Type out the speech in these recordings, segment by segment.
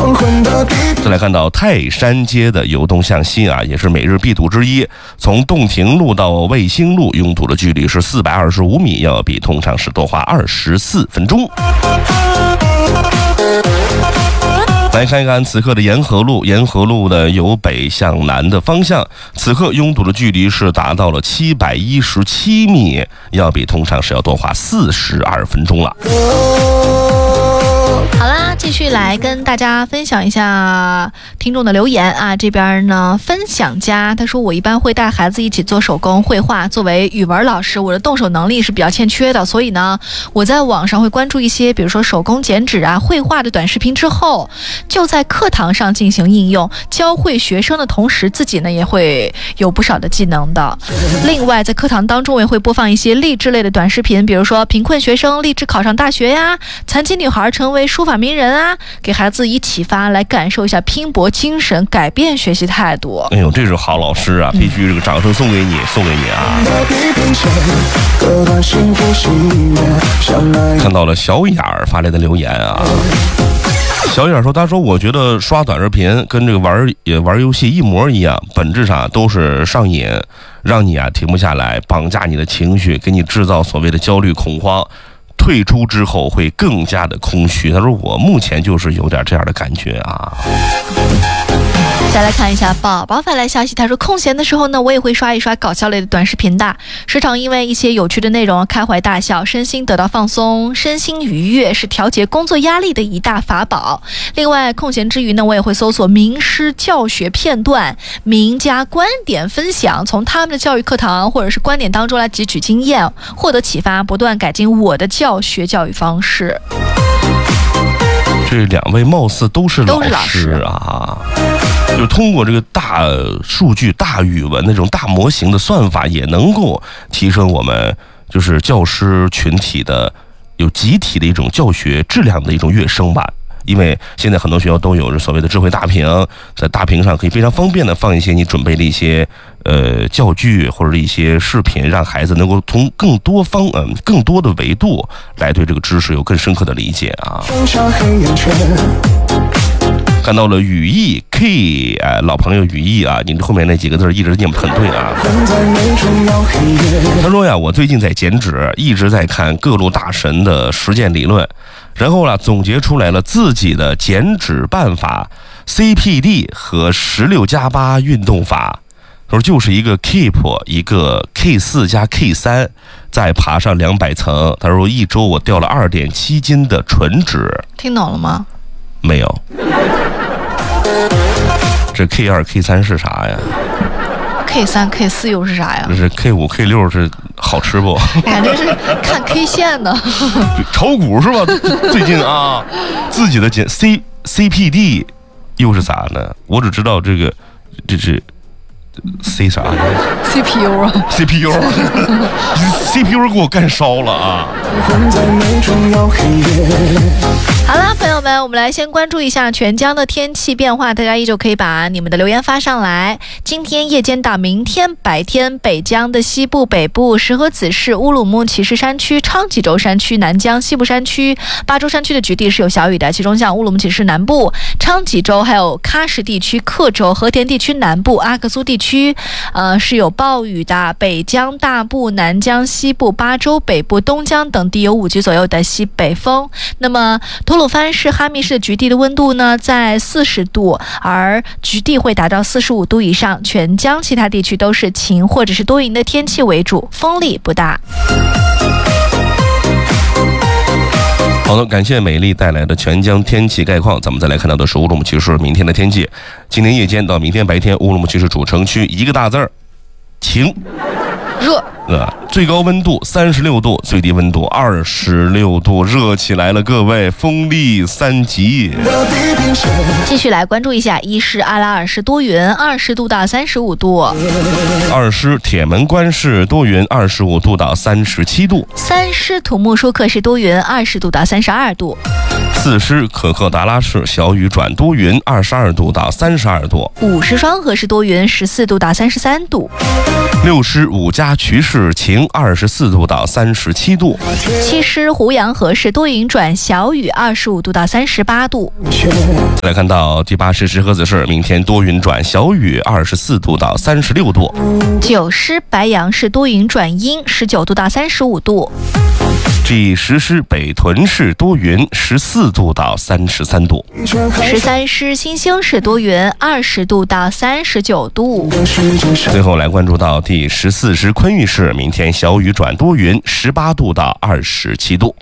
再来看到泰山街的由东向西啊，也是每日必堵之一。从洞庭路到卫星路拥堵的距离是425米，要比通常是多花24分钟。来看一看此刻的沿河路，沿河路的由北向南的方向，此刻拥堵的距离是达到了717米，要比通常是要多花42分钟了。 好啦，继续来跟大家分享一下听众的留言啊。这边呢，分享家他说，我一般会带孩子一起做手工绘画，作为语文老师，我的动手能力是比较欠缺的，所以呢，我在网上会关注一些比如说手工剪纸啊、绘画的短视频，之后就在课堂上进行应用，教会学生的同时，自己呢也会有不少的技能的。另外在课堂当中，我也会播放一些励志类的短视频，比如说贫困学生励志考上大学呀，残疾女孩成为书法名人啊，给孩子以启发，来感受一下拼搏精神，改变学习态度。 哎呦，这是好老师啊，必须这个掌声送给你啊！看到了小眼儿发来的留言啊，小眼说，他说我觉得刷短视频跟这个玩游戏一模一样，本质上都是上瘾，让你啊停不下来，绑架你的情绪，给你制造所谓的焦虑恐慌。退出之后会更加的空虚。他说我目前就是有点这样的感觉啊。 再来看一下宝宝发来消息，他说空闲的时候呢，我也会刷一刷搞笑类的短视频的，时常因为一些有趣的内容开怀大笑，身心得到放松，身心愉悦，是调节工作压力的一大法宝。另外空闲之余呢，我也会搜索名师教学片段、名家观点分享，从他们的教育课堂或者是观点当中来汲取经验，获得启发，不断改进我的教育方式。 这两位貌似都是老师啊，就通过这个大数据、大语文那种大模型的算法，也能够提升我们就是教师群体的有集体的一种教学质量的一种跃升吧。因为现在很多学校都有所谓的智慧大屏，在大屏上可以非常方便的放一些你准备的一些教具或者一些视频，让孩子能够从更多的维度来对这个知识有更深刻的理解啊。看到了语义 K， 老朋友语义啊，你后面那几个字一直念不很对啊。他说呀，我最近在剪纸，一直在看各路大神的实践理论，然后呢，总结出来了自己的剪纸办法 CPD 和16+8运动法。他说就是一个 keep， 一个 K4 加 K3， 再爬上200层。他说一周我掉了2.7斤的纯纸。 听懂了吗？ 没有。这 K2 K3 是啥呀？ K3 K4 又是啥呀？ 这是 K5 K6 是好吃不？ 感觉是看 K 线的。 炒股是吧？最近啊，自己的剪 CPD 又是啥呢？我只知道这是 C 啥呢 ？CPU 啊 CPU 给我干烧了啊！ 好啦，朋友们，我们来先关注一下全疆的天气变化，大家依旧可以把你们的留言发上来。今天夜间到明天白天，北疆的西部、北部、石河子市、乌鲁木齐市山区、昌吉州山区、南疆西部山区、巴州山区的局地是有小雨的，其中像乌鲁木齐市南部、昌吉州还有喀什地区、克州、和田地区南部、阿克苏地区是有暴雨的。北疆大部、南疆西部、巴州北部、东疆等地有5级左右的西北风。那么吐鲁番市、哈密市的局地的温度呢在40度，而局地会达到45度以上。全疆其他地区都是晴或者是多云的天气为主，风力不大。 好的，感谢美丽带来的全疆天气概况。咱们再来看到的是乌鲁木齐市明天的天气。今天夜间到明天白天，乌鲁木齐市主城区一个大字儿晴， 热。 最高温度36度，最低温度26度，热起来了，各位，风力3级。 继续来关注一下，一是阿拉尔市多云，20度到35度； 二是铁门关市多云，25度到37度； 三是土木舒克市多云，20度到32度； 4狮可可达拉市小雨转多云，22度到32度。 5狮双河是多云，14度到33度。 6狮五家渠市晴，24度到37度。 7狮湖阳河是多云转小雨，25度到38度。 再来看到第8狮石河子市，明天多云转小雨，24度到36度。 9狮白杨是多云转阴，19度到35度。 第10狮北屯市多云，14度到33度。 13狮新兴是多云，20度到39度。 最后来关注到第14狮昆玉市，明天小雨转多云，18度到27度。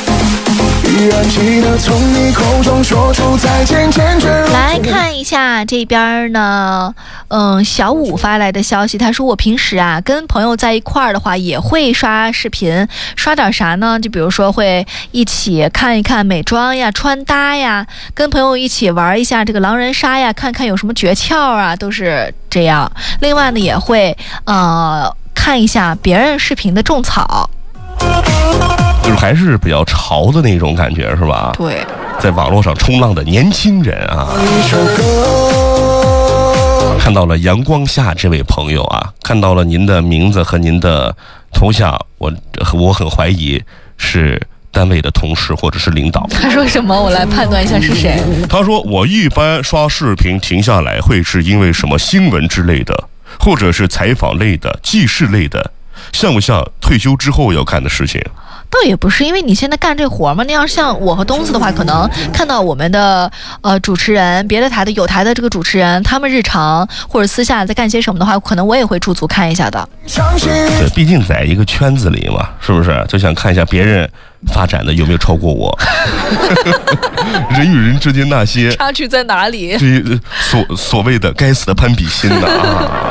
来看一下这边呢，小五发来的消息，他说我平时啊跟朋友在一块儿的话，也会刷视频，刷点啥呢？就比如说会一起看一看美妆呀、穿搭呀，跟朋友一起玩一下这个狼人杀呀，看看有什么诀窍啊，都是这样。另外呢，也会看一下别人视频的种草。 就是还是比较潮的那种感觉，是吧？ 对， 在网络上冲浪的年轻人啊。看到了阳光下这位朋友啊，看到了您的名字和您的头像，我很怀疑是单位的同事或者是领导。 他说什么？我来判断一下是谁。 他说我一般刷视频停下来会是因为什么新闻之类的，或者是采访类的、纪事类的，像不像退休之后要看的事情？ 倒也不是，因为你现在干这活嘛，那要是像我和东子的话，可能看到我们的主持人，别的台的有台的这个主持人，他们日常或者私下在干些什么的话，可能我也会驻足看一下的。 对，毕竟在一个圈子里嘛，是不是？就想看一下别人发展的有没有超过我。人与人之间那些差距在哪里？ 这些所谓的该死的攀比心的啊。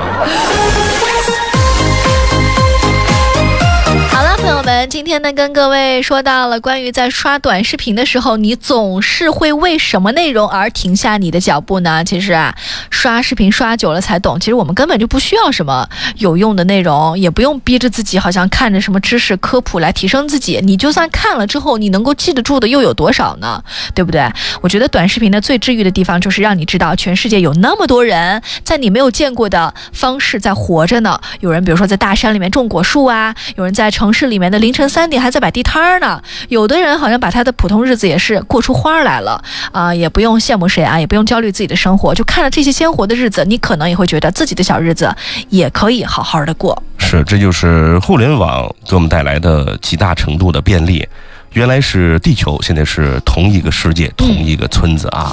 朋友们，今天呢跟各位说到了关于在刷短视频的时候，你总是会为什么内容而停下你的脚步呢？其实啊，刷视频刷久了才懂，其实我们根本就不需要什么有用的内容，也不用逼着自己好像看着什么知识科普来提升自己。你就算看了之后，你能够记得住的又有多少呢？对不对？我觉得短视频的最治愈的地方就是让你知道全世界有那么多人在你没有见过的方式在活着呢。有人比如说在大山里面种果树啊，有人在城市里面的凌晨3点还在摆地摊呢，有的人好像把他的普通日子也是过出花来了啊，也不用羡慕谁啊，也不用焦虑自己的生活，就看着这些鲜活的日子，你可能也会觉得自己的小日子也可以好好的过。 是，这就是互联网给我们带来的极大程度的便利。原来是地球，现在是同一个世界，同一个村子啊。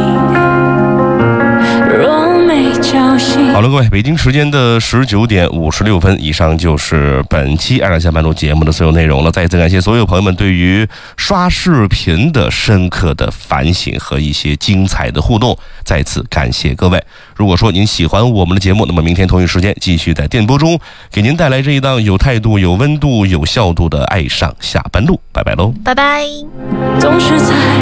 好了，各位，北京时间的19点56分，以上就是本期爱上下班路节目的所有内容了。再次感谢所有朋友们对于刷视频的深刻的反省和一些精彩的互动，再次感谢各位。如果说您喜欢我们的节目，那么明天同一时间继续在电波中给您带来这一档有态度、有温度、有效度的爱上下班路。拜拜喽， 拜拜。 总是在